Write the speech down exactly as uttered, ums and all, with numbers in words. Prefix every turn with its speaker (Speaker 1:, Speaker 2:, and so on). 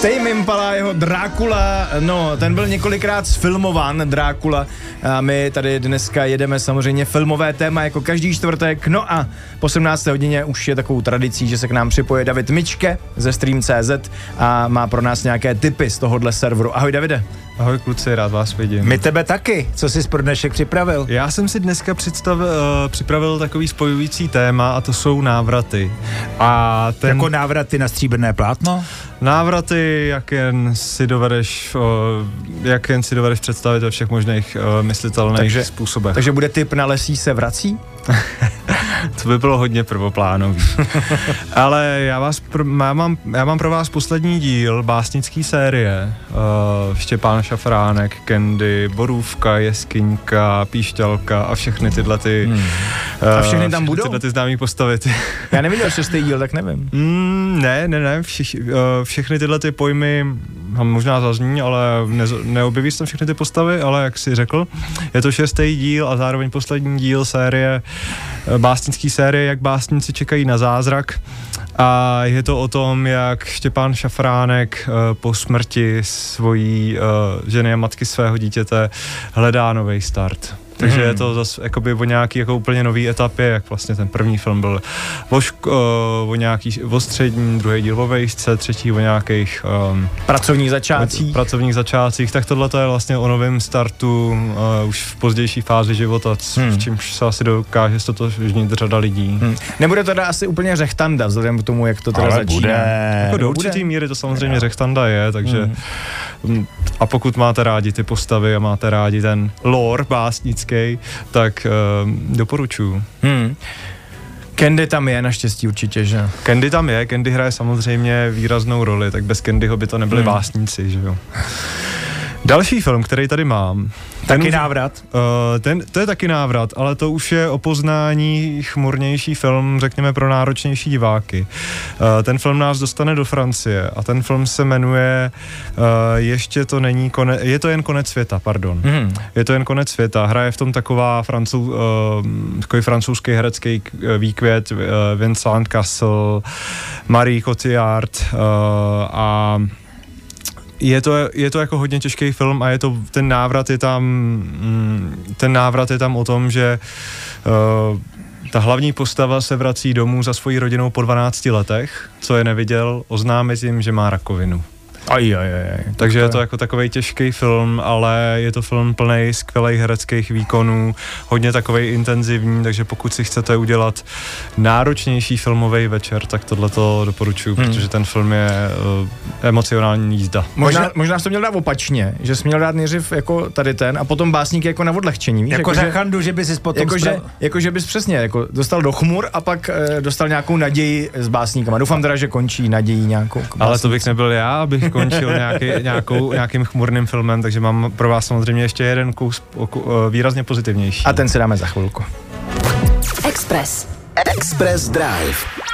Speaker 1: Tame Impala, jeho Drákula, no, ten byl několikrát sfilmován, Drákula, a my tady dneska jedeme samozřejmě filmové téma jako každý čtvrtek, no a po sedmnácté hodině už je takovou tradicí, že se k nám připoje David Mičke ze Stream tečka cé zet a má pro nás nějaké tipy z tohohle serveru. Ahoj, Davide.
Speaker 2: Ahoj kluci, rád vás vidím.
Speaker 3: My tebe taky. Co jsi pro dnešek připravil?
Speaker 2: Já jsem si dneska představil, uh, připravil takový spojující téma a to jsou návraty. A ten...
Speaker 3: Jako návraty na stříbrné plátno?
Speaker 2: Návraty, jak jen si dovedeš, uh, jak jen si dovedeš představit ve všech možných uh, myslitelných takže, způsobech.
Speaker 1: Takže bude tip Na lesí se vrací?
Speaker 2: To by bylo hodně prvoplánový. Ale já, vás pro, já, mám, já mám pro vás poslední díl básnický série. Uh, Štěpán Šafránek, Candy, Borůvka, Jeskyňka, Píšťalka a všechny tyhle ty... Hmm.
Speaker 1: A všechny tam budou?
Speaker 2: Tyhle ty známý postavy. Ty.
Speaker 1: Já neviděl šestý díl, tak nevím.
Speaker 2: Mm, ne, ne, ne. Vši, uh, všechny tyhle ty pojmy možná zazní, ale ne, neobjeví se tam všechny ty postavy, ale jak jsi řekl, je to šestý díl a zároveň poslední díl série, básnický série, jak básníci čekají na zázrak. A je to o tom, jak Štěpán Šafránek uh, po smrti svojí uh, ženy a matky svého dítěte hledá nový start. Takže hmm. je to zase jakoby o nějaký jako úplně nový etapě, jak vlastně ten první film byl o, ško, uh, o nějaký o střední, druhý díl o vejšce, třetí o nějakých um,
Speaker 1: pracovních začátcích.
Speaker 2: pracovních začátcích, tak tohle je vlastně o novém startu uh, už v pozdější fázi života, hmm. v čímž se asi dokáže stotožnit řada lidí. Hmm.
Speaker 1: Nebude to teda asi úplně řechtanda, vzhledem k tomu, jak to teda
Speaker 3: ale
Speaker 1: začíná.
Speaker 3: Bude.
Speaker 2: Jako do určitý míry to samozřejmě řechtanda je, takže hmm. a pokud máte rádi ty postavy a máte rádi ten lore básnický, tak uh, doporučuju. Hmm.
Speaker 1: Candy tam je naštěstí určitě, že?
Speaker 2: Candy tam je, Candy hraje samozřejmě výraznou roli, tak bez Candyho by to nebyli hmm. básníci, že jo. Další film, který tady mám.
Speaker 3: Taky návrat.
Speaker 2: Uh, ten, to je taky návrat, ale to už je o poznání chmurnější film, řekněme pro náročnější diváky. Uh, ten film nás dostane do Francie a ten film se jmenuje uh, Ještě to není konec, je to jen konec světa, pardon. Mm. Je to jen konec světa. Hraje v tom taková francou, uh, takový francouzský herecký výkvět, uh, Vincent Cassel, Marie Cotillard uh, a Je to, je to jako hodně těžký film a je to, ten návrat je tam, ten návrat je tam o tom, že uh, ta hlavní postava se vrací domů za svojí rodinou po dvanácti letech, co je neviděl, oznámit jim, že má rakovinu.
Speaker 1: Aj, aj, aj.
Speaker 2: Takže je to jako takovej těžký film, ale je to film plnej skvělých hereckých výkonů, hodně takovej intenzivní, takže pokud si chcete udělat náročnější filmový večer, tak tohleto doporučuji, hmm. protože ten film je uh, emocionální jízda.
Speaker 1: Možná, možná jsi to měl dát opačně, že jsi měl dát nejdřív jako tady ten a potom básník jako na odlehčení, víš?
Speaker 3: Jako řachandu, že by si potom
Speaker 1: jako,
Speaker 3: sprav...
Speaker 1: že, jako že bys přesně jako dostal do chmur a pak e, dostal nějakou naději s básníkama. Doufám teda, že končí naději nějakou.
Speaker 2: Ale to bych nebyl já, abych končil nějaký, nějakou, nějakým chmurným filmem, takže mám pro vás samozřejmě ještě jeden kus výrazně pozitivnější.
Speaker 1: A ten si dáme za chvilku.
Speaker 4: Express. Express Drive.